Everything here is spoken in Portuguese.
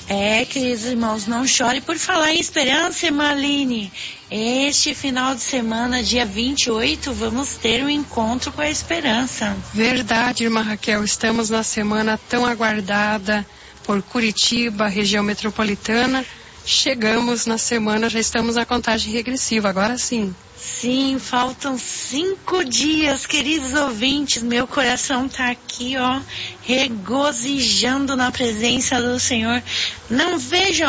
Queridos irmãos, não chore. Por falar em esperança, irmã Aline, este final de semana, dia 28, vamos ter um encontro com a esperança. Verdade, irmã Raquel, estamos na semana tão aguardada por Curitiba, região metropolitana. Chegamos na semana, já estamos na contagem regressiva, agora sim. Sim, faltam 5 dias, queridos ouvintes. Meu coração está aqui, regozijando na presença do Senhor. Não vejo